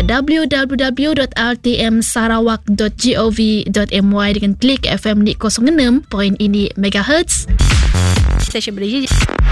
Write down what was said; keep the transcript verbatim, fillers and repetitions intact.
w w w dot r t m sarawak dot gov dot my dengan klik F M di kosong enam titik ini megahertz. Stesen Malaysia.